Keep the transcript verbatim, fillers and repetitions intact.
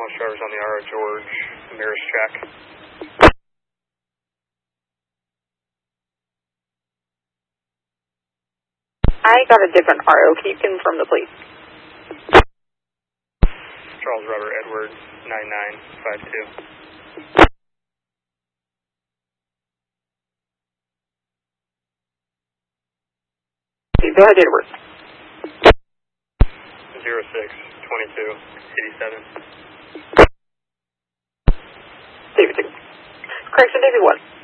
All drivers on the R O George, Mirrors track. I got a different R O. Can you confirm the plate? Charles Robert Edward, nine nine five two. Go ahead, date of birth. zero six twenty-two eighty-seven. David two. Correction, David one.